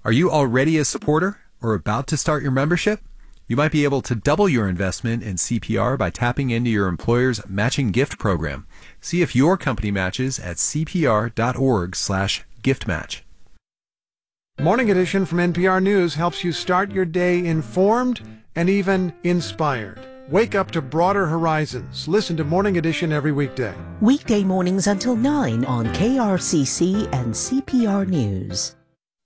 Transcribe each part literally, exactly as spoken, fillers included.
Are you already a supporter or about to start your membership? You might be able to double your investment in C P R by tapping into your employer's matching gift program. See if your company matches at cpr.org slash gift match. Morning Edition from N P R News helps you start your day informed and even inspired. Wake up to broader horizons. Listen to Morning Edition every weekday. Weekday mornings until nine on K R C C and C P R News.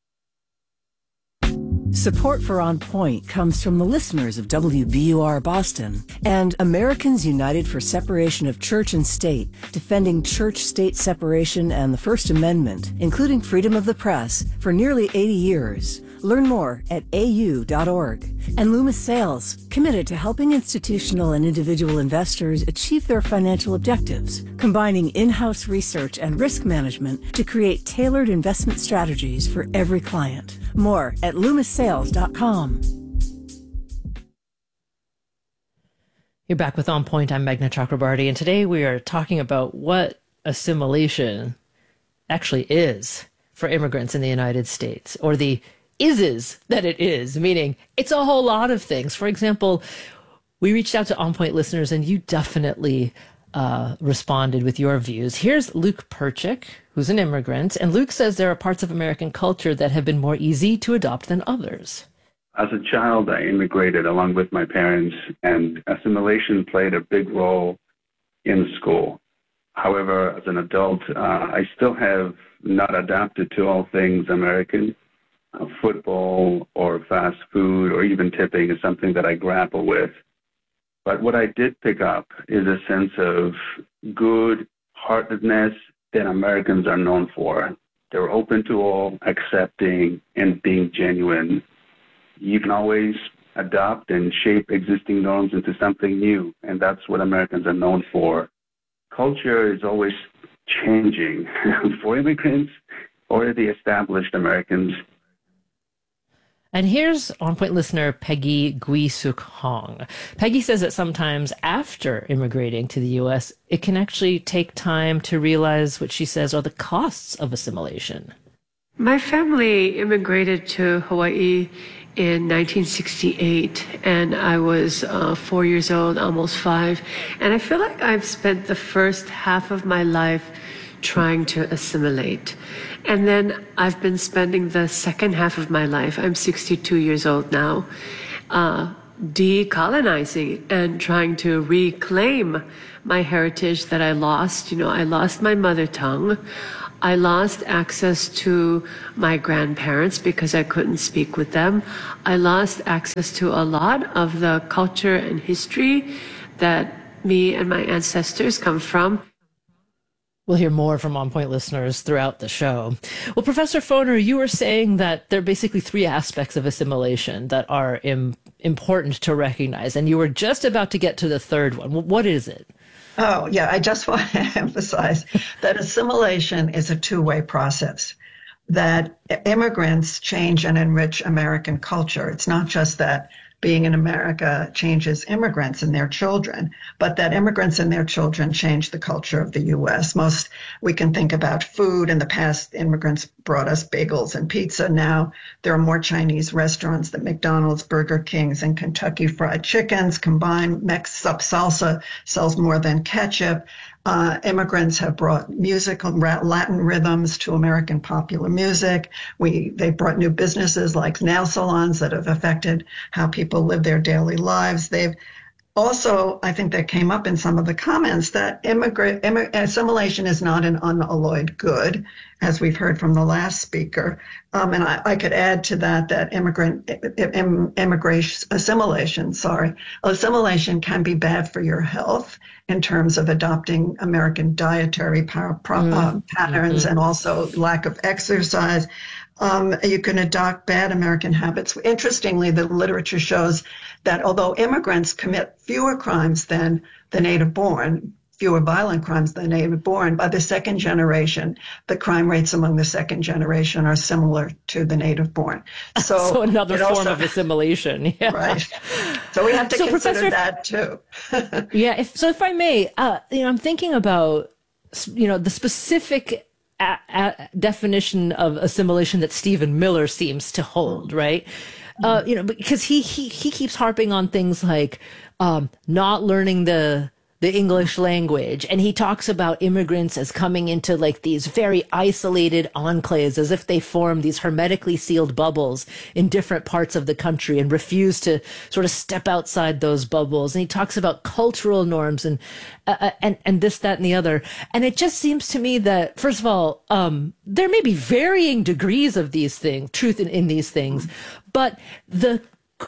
Support for On Point comes from the listeners of W B U R Boston and Americans United for Separation of Church and State, defending church-state separation and the First Amendment, including freedom of the press, for nearly eighty years. Learn more at A U dot org. And Loomis Sales, committed to helping institutional and individual investors achieve their financial objectives, combining in-house research and risk management to create tailored investment strategies for every client. More at loomis sales dot com. You're back with On Point. I'm Meghna Chakrabarty, and today we are talking about what assimilation actually is for immigrants in the United States, or the is-is that it is, meaning it's a whole lot of things. For example, we reached out to On Point listeners, and you definitely uh, responded with your views. Here's Luke Perchik, who's an immigrant, and Luke says there are parts of American culture that have been more easy to adopt than others. As a child, I immigrated along with my parents, and assimilation played a big role in school. However, as an adult, uh, I still have not adapted to all things American. Uh, football or fast food or even tipping is something that I grapple with. But what I did pick up is a sense of good-heartedness that Americans are known for. They're open to all, accepting, and being genuine. You can always adopt and shape existing norms into something new, and that's what Americans are known for. Culture is always changing for immigrants or the established Americans. And here's On Point listener Peggy Gui-Suk Hong. Peggy says that sometimes after immigrating to the U S, it can actually take time to realize what she says are the costs of assimilation. My family immigrated to Hawaii in nineteen sixty-eight, and I was uh, four years old, almost five. And I feel like I've spent the first half of my life trying to assimilate. And then I've been spending the second half of my life, I'm sixty-two years old now, uh, decolonizing and trying to reclaim my heritage that I lost. You know, I lost my mother tongue. I lost access to my grandparents because I couldn't speak with them. I lost access to a lot of the culture and history that me and my ancestors come from. We'll hear more from On Point listeners throughout the show. Well, Professor Foner, you were saying that there are basically three aspects of assimilation that are im- important to recognize, and you were just about to get to the third one. What is it? Oh, yeah, I just want to emphasize that assimilation is a two-way process, that immigrants change and enrich American culture. It's not just that being in America changes immigrants and their children, but that immigrants and their children change the culture of the U S. Most, we can think about food. In the past, immigrants brought us bagels and pizza. Now there are more Chinese restaurants than McDonald's, Burger Kings, and Kentucky Fried Chickens combined. Mex-up salsa sells more than ketchup. Uh, immigrants have brought musical Latin rhythms to American popular music. We they brought new businesses like nail salons that have affected how people live their daily lives. They've also, I think that came up in some of the comments, that immigrant imm- assimilation is not an unalloyed good, as we've heard from the last speaker. Um, and I, I could add to that that immigrant im, immigration assimilation, sorry, assimilation can be bad for your health in terms of adopting American dietary power, pro, mm-hmm. uh, patterns mm-hmm. and also lack of exercise. Um, you can adopt bad American habits. Interestingly, the literature shows that although immigrants commit fewer crimes than the native born, fewer violent crimes than native born, by the second generation, the crime rates among the second generation are similar to the native born. So, so another form also, of assimilation. Yeah. Right. So we have to so consider Professor, that too. yeah. If, so if I may, uh, you know, I'm thinking about, you know, the specific a, a definition of assimilation that Stephen Miller seems to hold, right? Uh, you know, because he, he, he keeps harping on things like um, not learning the the English language. And he talks about immigrants as coming into like these very isolated enclaves, as if they form these hermetically sealed bubbles in different parts of the country and refuse to sort of step outside those bubbles. And he talks about cultural norms and, uh, and, and this, that, and the other. And it just seems to me that, first of all, um, there may be varying degrees of these things, truth in, in these things, but the,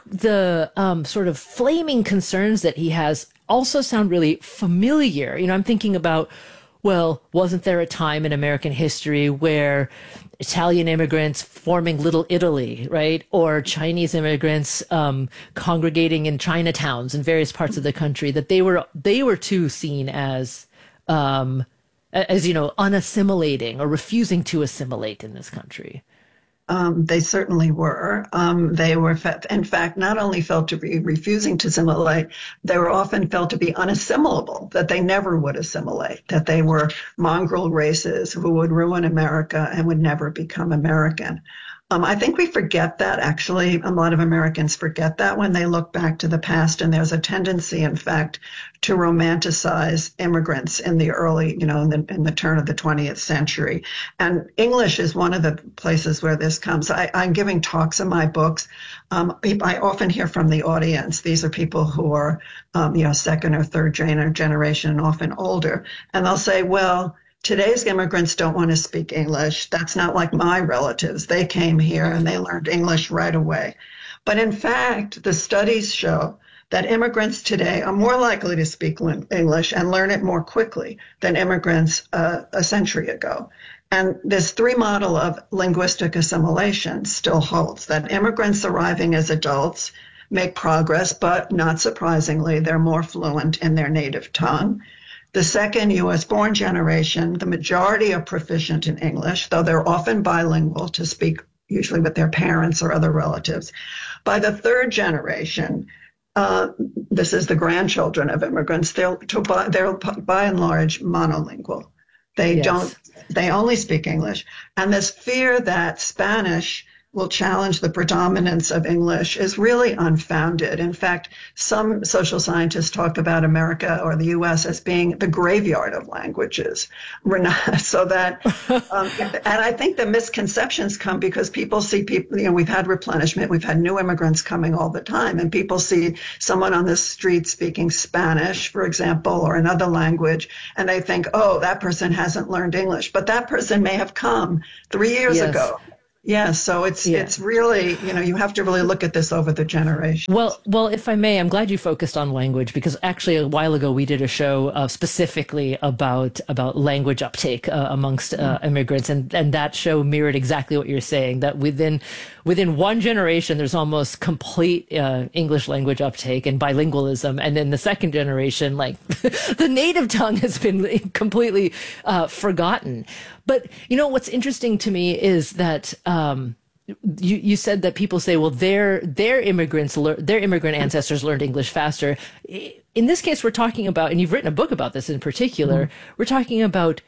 the, um, sort of flaming concerns that he has also sound really familiar. You know, I'm thinking about, well, wasn't there a time in American history where Italian immigrants forming Little Italy, right? Or Chinese immigrants um, congregating in Chinatowns in various parts of the country, that they were they were too seen as, um, as, you know, unassimilating or refusing to assimilate in this country. Um, they certainly were. Um, they were, in fact, not only felt to be refusing to assimilate, they were often felt to be unassimilable, that they never would assimilate, that they were mongrel races who would ruin America and would never become American. Um, I think we forget that, actually. A lot of Americans forget that when they look back to the past, and there's a tendency, in fact, to romanticize immigrants in the early, you know, in the, in the turn of the twentieth century. And English is one of the places where this comes. I, I'm giving talks in my books. Um, I often hear from the audience, these are people who are, um, you know, second or third generation, and often older, and they'll say, well, today's immigrants don't want to speak English. That's not like my relatives. They came here and they learned English right away. But in fact, the studies show that immigrants today are more likely to speak English and learn it more quickly than immigrants uh, a century ago. And this three model of linguistic assimilation still holds, that immigrants arriving as adults make progress, but not surprisingly, they're more fluent in their native tongue. The second U S born generation, the majority are proficient in English, though they're often bilingual to speak usually with their parents or other relatives. By the third generation, uh, this is the grandchildren of immigrants, they're, to, they're by and large monolingual. They yes. don't, they only speak English. And this fear that Spanish will challenge the predominance of English is really unfounded. In fact, some social scientists talk about America or the U S as being the graveyard of languages. We're not, so that, um, and I think the misconceptions come because people see people, you know, we've had replenishment, we've had new immigrants coming all the time, and people see someone on the street speaking Spanish, for example, or another language, and they think, oh, that person hasn't learned English, but that person may have come three years yes. ago. Yeah, so it's yeah. it's really, you know, you have to really look at this over the generation. Well, well, if I may, I'm glad you focused on language, because actually a while ago we did a show uh, specifically about about language uptake uh, amongst uh, immigrants, and and that show mirrored exactly what you're saying, that within within one generation there's almost complete uh, English language uptake and bilingualism, and then the second generation, like the native tongue has been completely uh, forgotten. But, you know, what's interesting to me is that um, you, you said that people say, well, their their immigrants, lear- their immigrant ancestors learned English faster. In this case, we're talking about, and you've written a book about this in particular, mm-hmm. we're talking about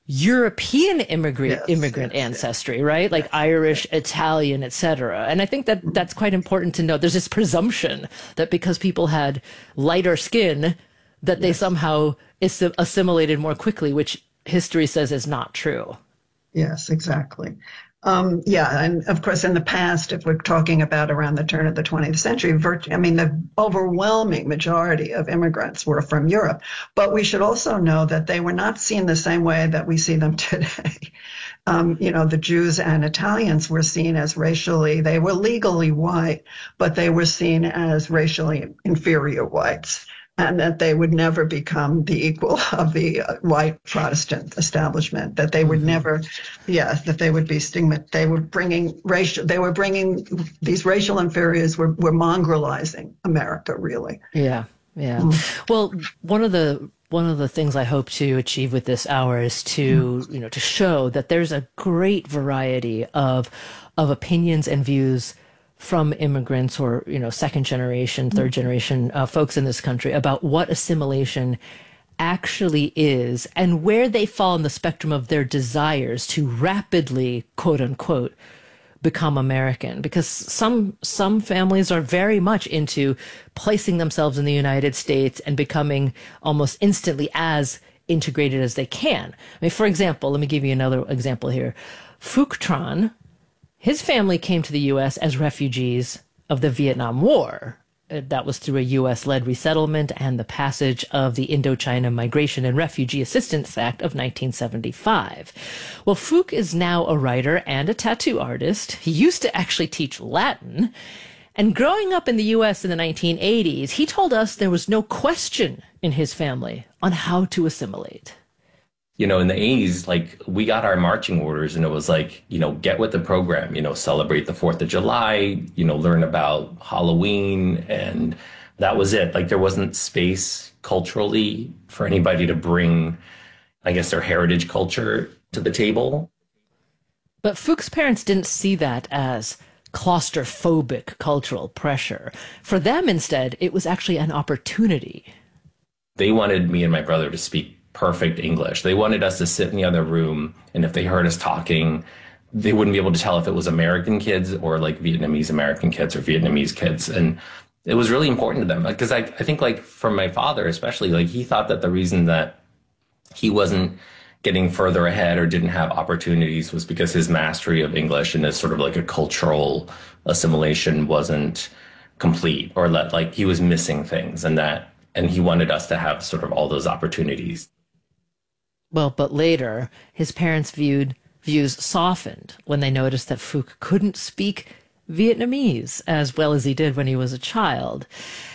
European immigrant yes, immigrant yes, ancestry, yes. right? Like yes, Irish, yes. Italian, et cetera. And I think that that's quite important to note. There's this presumption that because people had lighter skin, that they yes. somehow is assimilated more quickly, which history says is not true. Yes, exactly. Um, yeah, and of course, in the past, if we're talking about around the turn of the twentieth century, virt- I mean, the overwhelming majority of immigrants were from Europe. But we should also know that they were not seen the same way that we see them today. Um, you know, the Jews and Italians were seen as racially, they were legally white, but they were seen as racially inferior whites, and that they would never become the equal of the uh, white Protestant establishment, that they would mm-hmm. never, yes, that they would be stigma, they were bringing racial, they were bringing, these racial inferiors were, were mongrelizing America, really. Yeah, yeah. Mm-hmm. Well, one of the, one of the things I hope to achieve with this hour is to, mm-hmm. you know, to show that there's a great variety of, of opinions and views from immigrants or, you know, second generation, third generation uh, folks in this country about what assimilation actually is and where they fall on the spectrum of their desires to rapidly, quote unquote, become American, because some some families are very much into placing themselves in the United States and becoming almost instantly as integrated as they can. I mean, for example, let me give you another example here. Phuc Tran, his family came to the U S as refugees of the Vietnam War. That was through a U S-led resettlement and the passage of the Indochina Migration and Refugee Assistance Act of nineteen seventy-five. Well, Phuc is now a writer and a tattoo artist. He used to actually teach Latin. And growing up in the U S in the nineteen eighties, he told us there was no question in his family on how to assimilate. You know, in the eighties, like, we got our marching orders and it was like, you know, get with the program, you know, celebrate the fourth of July, you know, learn about Halloween. And that was it. Like, there wasn't space culturally for anybody to bring, I guess, their heritage culture to the table. But Phuc's parents didn't see that as claustrophobic cultural pressure. For them, instead, it was actually an opportunity. They wanted me and my brother to speak perfect English. They wanted us to sit in the other room, and if they heard us talking, they wouldn't be able to tell if it was American kids or like Vietnamese American kids or Vietnamese kids. And it was really important to them, because I, I think, like, from my father especially, like, he thought that the reason that he wasn't getting further ahead or didn't have opportunities was because his mastery of English and his sort of like a cultural assimilation wasn't complete, or that, like, he was missing things, and that and he wanted us to have sort of all those opportunities. Well, but later, his parents' viewed, views softened when they noticed that Phuc couldn't speak Vietnamese as well as he did when he was a child.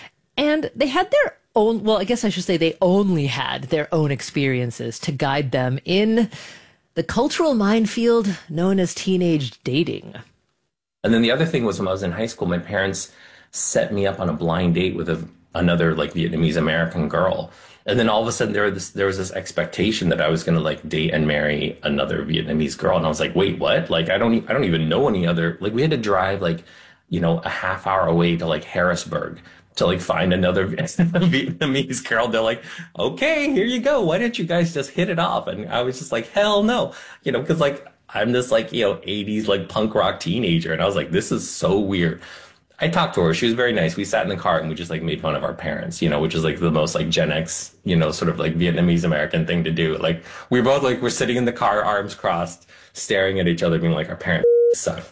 And they had their own, well, I guess I should say they only had their own experiences to guide them in the cultural minefield known as teenage dating. And then the other thing was, when I was in high school, my parents set me up on a blind date with a, another, like, Vietnamese American girl. And then all of a sudden there was this, there was this expectation that I was going to, like, date and marry another Vietnamese girl. And I was like, wait, what? Like, I don't, e- I don't even know any other, like, we had to drive, like, you know, a half hour away to, like, Harrisburg to, like, find another Vietnamese girl. They're like, okay, here you go. Why don't you guys just hit it off? And I was just like, hell no. You know, because, like, I'm this, like, you know, eighties, like, punk rock teenager. And I was like, this is so weird. I talked to her. She was very nice. We sat in the car and we just, like, made fun of our parents, you know, which is, like, the most, like, Gen X, you know, sort of, like, Vietnamese American thing to do. Like, we were both, like, we're sitting in the car, arms crossed, staring at each other, being like, our parents suck.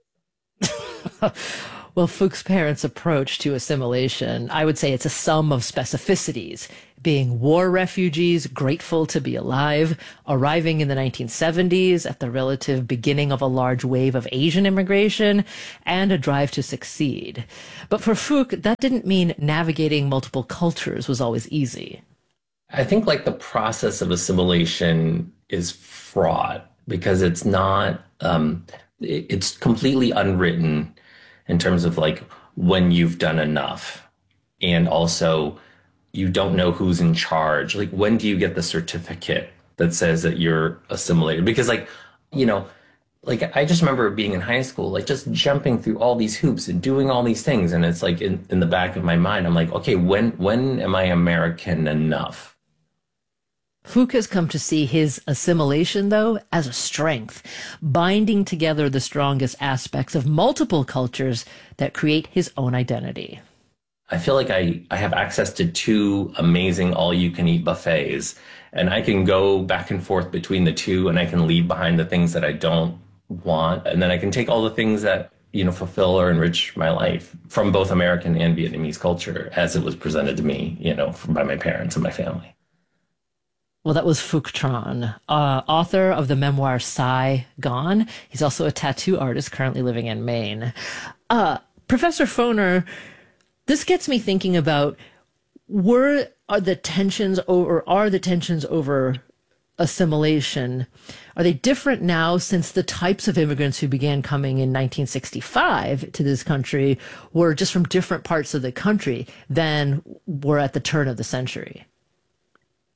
Well, Phuc's parents' approach to assimilation, I would say it's a sum of specificities. Being war refugees, grateful to be alive, arriving in the nineteen seventies at the relative beginning of a large wave of Asian immigration, and a drive to succeed. But for Phuc, that didn't mean navigating multiple cultures was always easy. I think, like, the process of assimilation is fraught because it's not, um, it's completely unwritten in terms of, like, when you've done enough. And also, you don't know who's in charge. Like, when do you get the certificate that says that you're assimilated? Because, like, you know, like, I just remember being in high school, like, just jumping through all these hoops and doing all these things. And it's like, in, in the back of my mind, I'm like, okay, when, when am I American enough? Phuc has come to see his assimilation, though, as a strength, binding together the strongest aspects of multiple cultures that create his own identity. I feel like I, I have access to two amazing all-you-can-eat buffets, and I can go back and forth between the two, and I can leave behind the things that I don't want, and then I can take all the things that, you know, fulfill or enrich my life from both American and Vietnamese culture as it was presented to me, you know, by my parents and my family. Well, that was Phuc Tran, uh, author of the memoir Sai Gone. He's also a tattoo artist currently living in Maine. Uh, Professor Foner, this gets me thinking about, were are the tensions over, are the tensions over assimilation, are they different now since the types of immigrants who began coming in nineteen sixty-five to this country were just from different parts of the country than were at the turn of the century?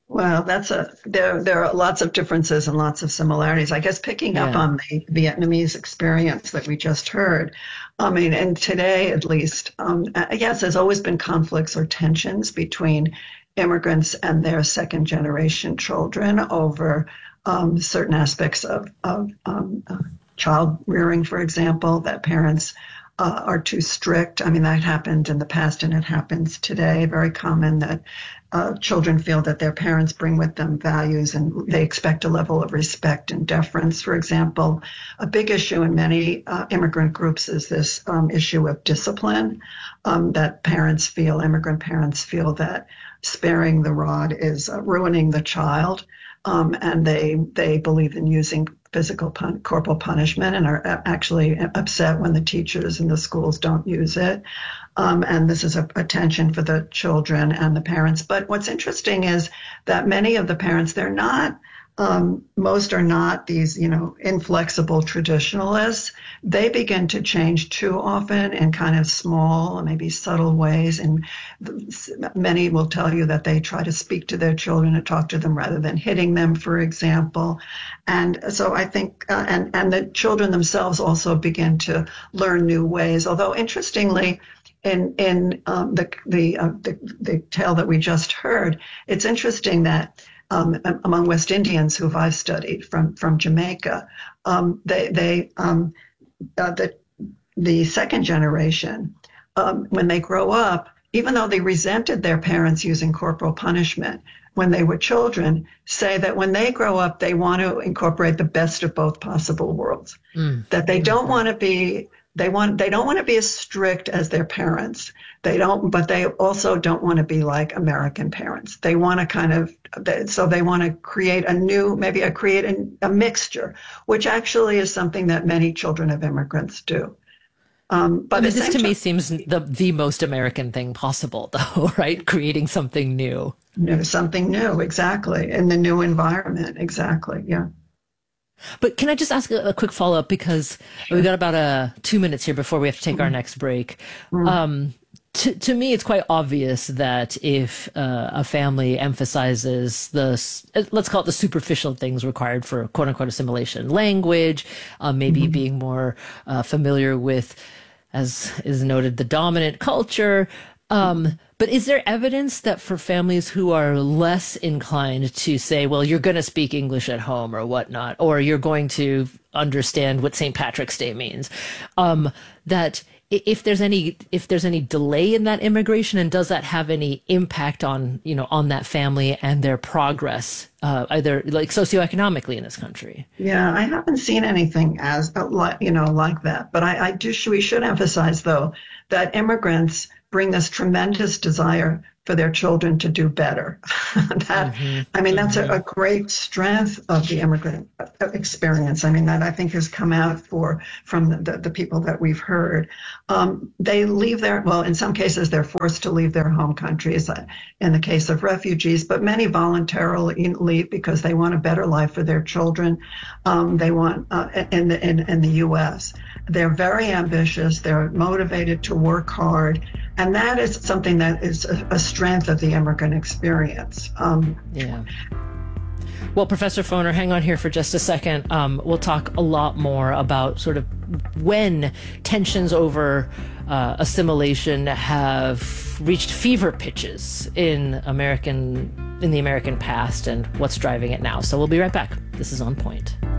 Well, that's a there. There are lots of differences and lots of similarities. I guess picking up Yeah. on the Vietnamese experience that we just heard. I mean, and today at least, um, uh, yes, there's always been conflicts or tensions between immigrants and their second generation children over um, certain aspects of, of um, uh, child rearing, for example, that parents uh, are too strict. I mean, that happened in the past and it happens today. Very common that uh, children feel that their parents bring with them values and they expect a level of respect and deference. For example, a big issue in many uh, immigrant groups is this um, issue of discipline, um, that parents feel, immigrant parents feel that sparing the rod is uh, ruining the child. Um, and they they believe in using physical pun- corporal punishment and are actually upset when the teachers in the schools don't use it. Um, and this is a, a tension for the children and the parents. But what's interesting is that many of the parents, they're not, um, most are not these, you know, inflexible traditionalists. They begin to change too often in kind of small, maybe subtle ways. And many will tell you that they try to speak to their children and talk to them rather than hitting them, for example. And so I think, uh, and, and the children themselves also begin to learn new ways. Although interestingly, in in um, the the, uh, the the tale that we just heard, it's interesting that um, among West Indians who I've studied from from Jamaica, um, they they um, uh, the the second generation, um, when they grow up, even though they resented their parents using corporal punishment when they were children, say that when they grow up, they want to incorporate the best of both possible worlds. Mm. That they don't want to be, they want, they don't want to be as strict as their parents. They don't, but they also don't want to be like American parents. They want to kind of, so they want to create a new, maybe a create a, a mixture, which actually is something that many children of immigrants do. Um, but I mean, this to time, me seems the the most American thing possible, though, right? Creating something new. New, something new, exactly, in the new environment, exactly, yeah. But can I just ask a, a quick follow-up, because sure. we've got about uh, two minutes here before we have to take mm-hmm. our next break. Mm-hmm. Um, to, to me, it's quite obvious that if uh, a family emphasizes the, let's call it the superficial things required for quote-unquote assimilation, language, uh, maybe mm-hmm. being more uh, familiar with, as is noted, the dominant culture. Um, but is there evidence that for families who are less inclined to say, well, you're going to speak English at home or whatnot, or you're going to understand what Saint Patrick's Day means, um, that if there's any if there's any delay in that immigration, and does that have any impact on, you know, on that family and their progress, uh, either like socioeconomically in this country? Yeah, I haven't seen anything as you know like that, but I, I do. We should emphasize though that immigrants bring this tremendous desire for their children to do better. that mm-hmm. I mean, that's mm-hmm. a, a great strength of the immigrant experience. I mean, that I think has come out for from the, the, the people that we've heard. Um, they leave their, well, in some cases, they're forced to leave their home countries, uh, in the case of refugees, but many voluntarily leave because they want a better life for their children. Um, they want, uh, in the in, in the U S They're very ambitious. They're motivated to work hard. And that is something that is a, a strength of the immigrant experience. Um, yeah. Well, Professor Foner, hang on here for just a second. Um, we'll talk a lot more about sort of when tensions over uh, assimilation have reached fever pitches in American in the American past and what's driving it now. So we'll be right back. This is On Point.